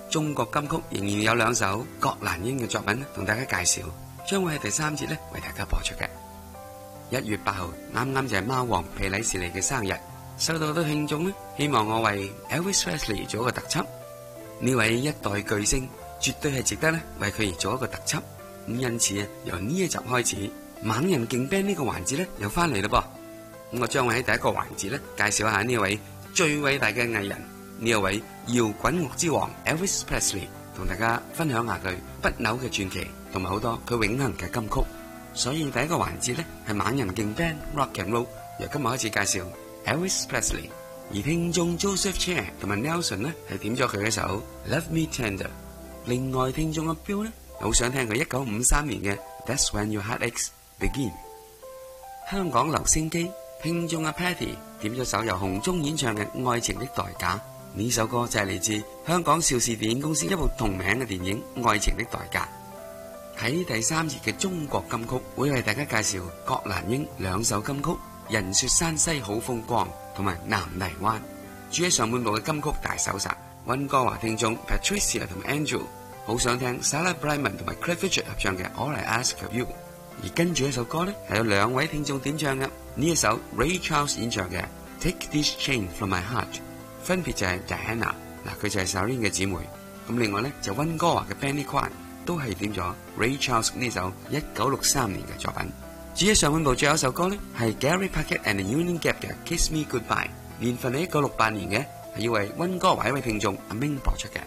中國金曲仍然有兩首葛蘭英嘅作品同大家介紹，將會喺第3節為大家播出嘅。1月8號啱啱就係貓王皮里士尼嘅生日，收到好多聽眾希望我為 Elvis Presley 做一個特輯。呢位一代巨星絕對係值得為佢而做一個特輯。咁因此由呢一集開始，猛人勁 band 呢個環節又翻嚟啦噃。咁我將會喺第一個環節介紹一下呢位最偉大嘅藝人，呢一位搖滾樂之王 Elvis Presley， 同大家分享下佢不朽嘅傳奇同埋好多佢永恆嘅金曲。所以第一個環節係猛人勁 band Rock and Roll， 由今日開始介紹 Elvis Presley。而聽眾 Joseph Chan 同埋 Nelson 係點咗佢嘅首 Love Me Tender。另外聽眾阿 Bill 好想聽佢1953年嘅 That's When Your Heart Aches Begin。香港留聲機聽眾阿 Patty 點咗首由洪忠演唱嘅《愛情的代價》。呢首歌就係嚟自香港邵氏電影公司一部同名嘅電影《愛情的代價》。喺第3節嘅中國金曲會為大家介紹葛蘭英兩首金曲《人說山西好風光》同埋《南泥灣》。住喺上半部嘅金曲大搜查，溫哥華聽眾 Patricia 同 Andrew 好想聽 Sarah Brightman 同埋 Cliff Richard 合唱嘅 All I Ask of You。而跟住一首歌係有2位聽眾點唱嘅，呢一首 Ray Charles 演唱嘅 Take This Chain From My Heart， 分別就係 Diana， 佢就係 Celine 嘅姊妹。咁另外就溫哥華嘅 Benny Kwan 都係點咗 Ray Charles 呢首1963年嘅作品。至於上半部最後一首歌係 Gary Packett and the Union Gap 嘅 Kiss Me Goodbye， 年份係1968年嘅，係要為溫哥華一位聽眾阿 Ming 播出嘅。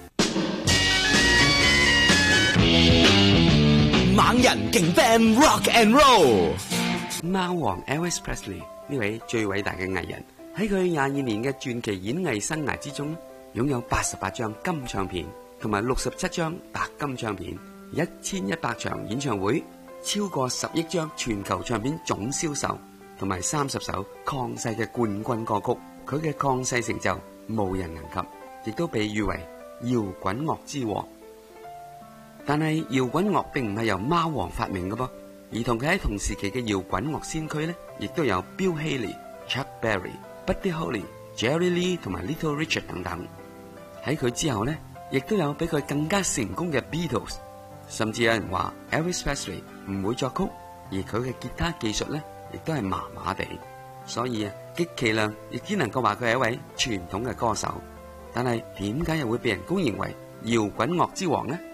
猛人勁 band Rock and Roll， 貓王 Elvis Presley 呢位最偉大嘅藝人，喺佢22年嘅傳奇演藝生涯之中，擁有88張金唱片同埋67張白金唱片，1100場演唱會，超過10億張全球唱片總銷售，同埋30首曠世嘅冠軍歌曲。佢嘅曠世成就無人能及，亦都被譽為搖滾樂之王。但係搖滾樂並唔係由貓王發明嘅噃，而同佢喺同時期嘅搖滾樂先驅亦都有 Bill Haley、Chuck Berry、Buddy Holly、Jerry Lee 同埋 Little Richard 等等。喺佢之後亦都有比佢更加成功嘅 Beatles。甚至有人話 Elvis Presley 唔會作曲，而佢嘅吉他技術亦都係麻麻地，所以極其量亦只能夠話佢係一位傳統嘅歌手。但係點解又會被人公認為搖滾樂之王呢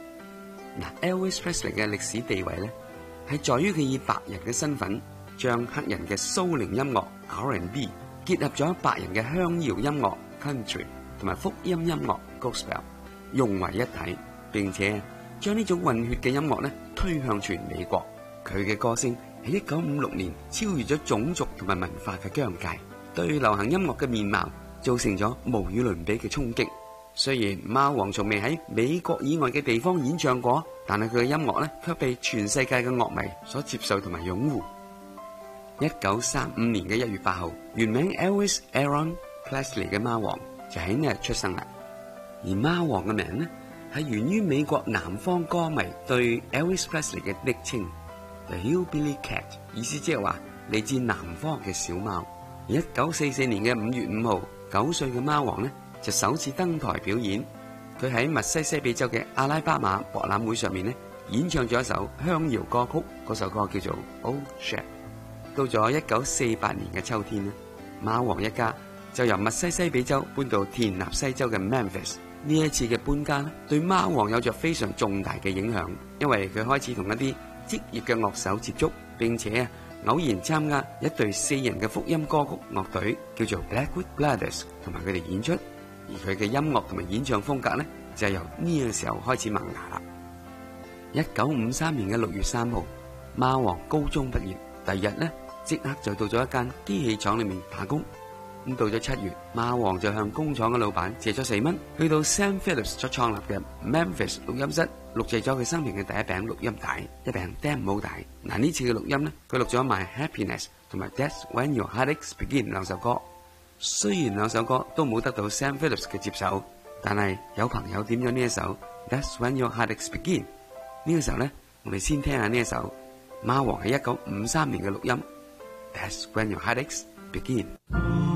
？Elvis Presley 嘅歷史地位係在於佢以白人嘅身份，將黑人嘅騷靈音樂 R&B 結合咗白人嘅鄉謠音樂 Country 同埋福音音樂 Gospel 融為一體，並且將呢種混血嘅音樂推向全美國。佢嘅歌聲喺1956年超越咗種族同埋文化嘅疆界，對流行音樂嘅面貌造成咗無與倫比嘅衝擊。雖然貓王從未喺美國以外嘅地方演唱過，但係佢嘅音樂卻被全世界嘅樂迷所接受同埋擁護。1935年嘅1月8號，原名 Elvis Aaron Presley 嘅貓王就喺呢日出生啦。而貓王嘅名係源於美國南方歌迷對 Elvis Presley 嘅昵稱 The Hillbilly Cat， 意思即係話嚟自南方嘅小貓。而1944年嘅5月5號，9歲嘅貓王就首次登台表演。佢喺密西西比州嘅阿拉巴馬博覽會上面演唱咗一首鄉謠歌曲，嗰首歌叫做 Old Shack。到咗1948年嘅秋天貓王一家就由密西西比州搬到田納西州嘅 Memphis。呢一次嘅搬家對貓王有着非常重大嘅影響，因為佢開始同一啲職業嘅樂手接觸，並且偶然參加一隊4人嘅福音歌曲樂隊叫做 Blackwood Brothers， 同埋佢哋演出。而佢嘅音樂同埋演唱風格就係由呢個時候開始萌芽啦。1953年嘅6月3號，貓王高中畢業，第二日即刻就到咗一間機器廠裏面打工。咁到咗7月，貓王就向工廠嘅老闆借咗4蚊，去到 Sam Phillips 所創立嘅 Memphis 錄音室錄製咗佢生平嘅第一餅錄音帶，一餅 demo 帶。呢次嘅錄音佢錄咗 My Happiness 同埋 That's When Your Heart Aches Begin 兩首歌。雖然兩首歌都冇得到 Sam Phillips 嘅接手，但係有朋友點咗呢一首 That's When Your Heart Aches Begin。呢個時候我哋先聽下呢一首貓王喺1953年嘅錄音 That's When Your Heart Aches Begin。